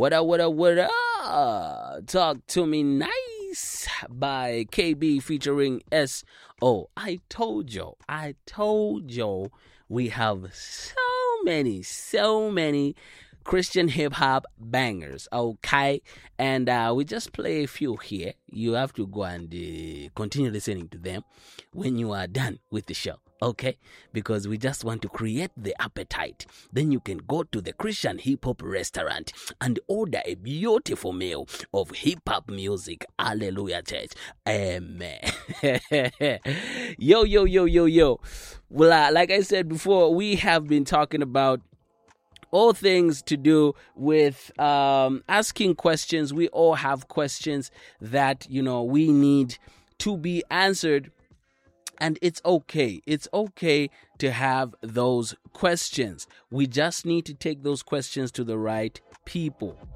What up? Talk to me nice by KB featuring SO. I told you, we have so many Christian hip hop bangers, okay? And we just play a few here. You have to go and continue listening to them when you are done with the show, okay? Because we just want to create the appetite. Then you can go to the Christian hip hop restaurant and order a beautiful meal of hip hop music. Hallelujah, church. Amen. Yo. Well, like I said before, we have been talking about all things to do with asking questions. We all have questions that, we need to be answered. And it's okay. It's okay to have those questions. We just need to take those questions to the right people.